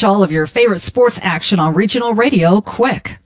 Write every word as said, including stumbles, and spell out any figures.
Catch all of your favorite sports action on regional radio quick.